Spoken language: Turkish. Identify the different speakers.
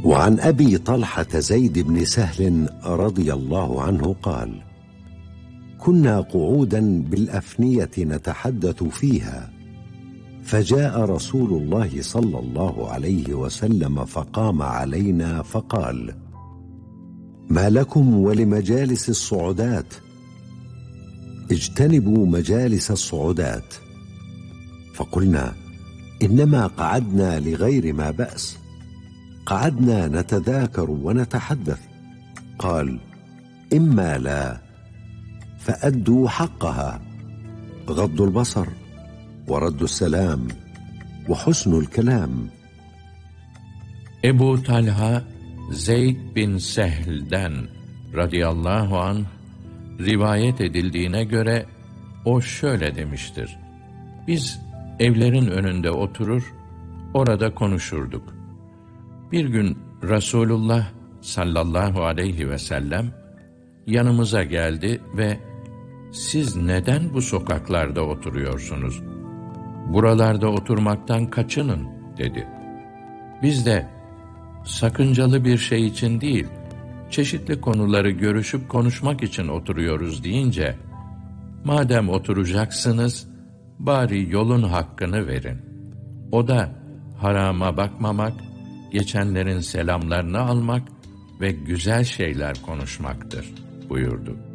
Speaker 1: وعن أبي طلحة زيد بن سهل رضي الله عنه قال: كنا قعودا بالأفنية نتحدث فيها، فجاء رسول الله صلى الله عليه وسلم فقام علينا فقال: ما لكم ولمجالس الصعودات؟ اجتنبوا مجالس الصعودات. فقلنا: إنما قعدنا لغير ما بأس، قعدنا نتذاكر ونتحدث. قال: إما لا، فأدوا حقها، غض البصر ورد السلام وحسن الكلام.
Speaker 2: Ebu Talha Zeyd bin Sehl'den radıyallahu anh rivayet edildiğine göre o şöyle demiştir: Biz evlerin önünde oturur, orada konuşurduk. Bir gün Resulullah sallallahu aleyhi ve sellem yanımıza geldi ve "Siz neden bu sokaklarda oturuyorsunuz? Buralarda oturmaktan kaçının," dedi. Biz de sakıncalı bir şey için değil, çeşitli konuları görüşüp konuşmak için oturuyoruz deyince, madem oturacaksınız, bari yolun hakkını verin. O da harama bakmamak, geçenlerin selamlarını almak ve güzel şeyler konuşmaktır buyurdu.